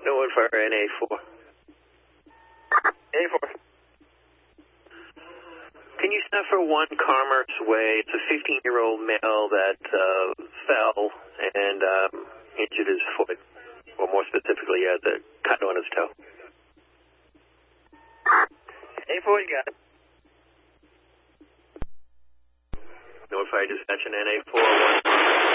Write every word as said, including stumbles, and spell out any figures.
Norwood Fire N A four. N A four. Can you send for one Commerce Way? It's a fifteen-year-old male that uh, fell and um, injured his foot, or more specifically, he has a cut on his toe. N A four, you got it. Norwood Fire Dispatch and N A four.